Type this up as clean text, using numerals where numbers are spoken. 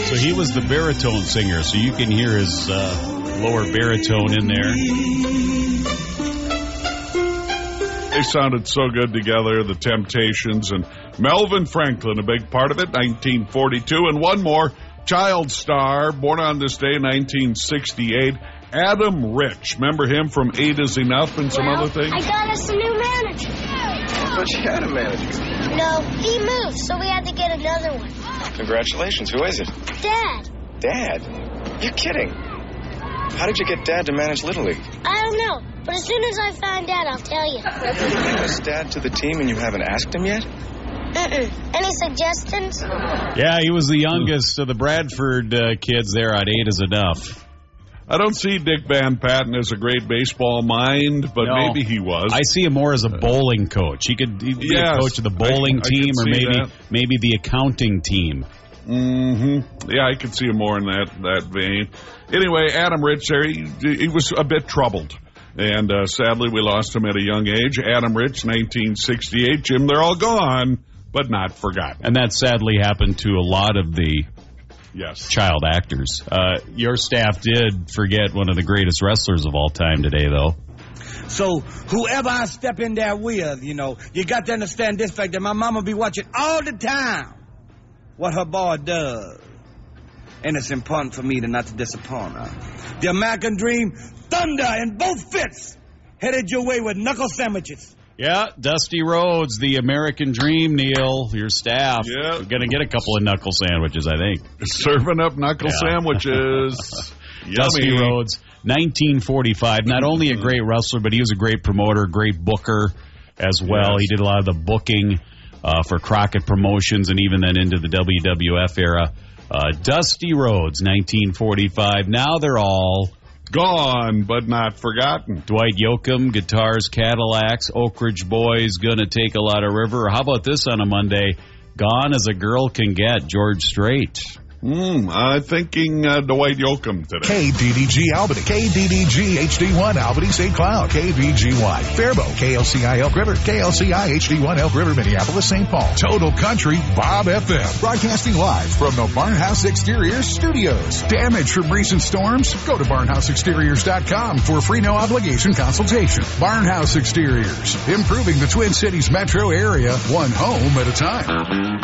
So he was the baritone singer, so you can hear his lower baritone in there. They sounded so good together, the Temptations and Melvin Franklin, a big part of it, 1942. And one more, child star, born on this day, 1968, Adam Rich. Remember him from 8 Is Enough and some other things? I got us a new manager. I thought you had a manager. No, he moved, so we had to get another one. Congratulations. Who is it? Dad. Dad? You're kidding. How did you get Dad to manage Little League? I don't know, but as soon as I find out, I'll tell you. You introduced Dad to the team and you haven't asked him yet? Any suggestions? Yeah, he was the youngest of the Bradford kids there on 8 Is Enough. I don't see Dick Van Patten as a great baseball mind, but maybe he was. I see him more as a bowling coach. He'd be a coach of the bowling team or maybe the accounting team. Mm-hmm. Yeah, I could see him more in that vein. Anyway, Adam Rich there, he was a bit troubled. And sadly, we lost him at a young age. Adam Rich, 1968. Jim, they're all gone, but not forgotten. And that sadly happened to a lot of the child actors. Your staff did forget one of the greatest wrestlers of all time today, though. So whoever I step in there with, you got to understand this fact that my mama be watching all the time what her boy does. And it's important for me to not to disappoint her. The American Dream, thunder in both fists, headed your way with knuckle sandwiches. Yeah, Dusty Rhodes, the American Dream, Neil, your staff. Yeah. We're going to get a couple of knuckle sandwiches, I think. Serving up knuckle sandwiches. Dusty Rhodes, 1945. Not only a great wrestler, but he was a great promoter, great booker as well. Yes. He did a lot of the booking for Crockett Promotions and even then into the WWF era. Dusty Rhodes, 1945. Now they're all gone, but not forgotten. Dwight Yoakam, Guitars, Cadillacs, Oak Ridge Boys, Gonna Take a Lot of River. Or how about this on a Monday? Gone as a girl can get, George Strait. I'm thinking Dwight Yoakam today. KDDG Albany, KDDG HD1 Albany St. Cloud, KVGY Faribault, KLCI Elk River, KLCI HD1 Elk River, Minneapolis, St. Paul. Total Country, Bob FM. Broadcasting live from the Barnhouse Exteriors Studios. Damage from recent storms? Go to barnhouseexteriors.com for a free no-obligation consultation. Barnhouse Exteriors, improving the Twin Cities metro area, one home at a time.